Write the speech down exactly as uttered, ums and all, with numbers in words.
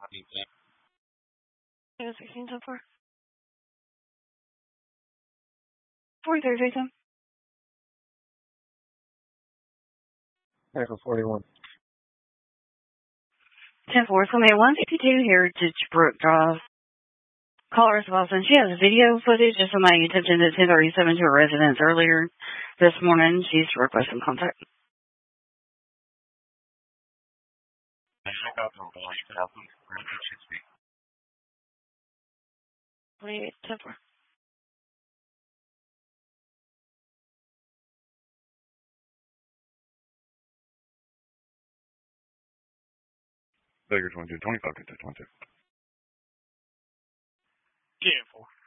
Yeah, sixteen so far. forty-three, Jason. Echo forty-one. ten four, from a one fifty-two Heritage Brook Drive. Caller is Boston. She has video footage of somebody attempting at ten thirty-seven to a residence earlier this morning. She's requesting contact. twenty-eight, ten four. Baker twenty-two, twenty-five, twenty-two. ten four.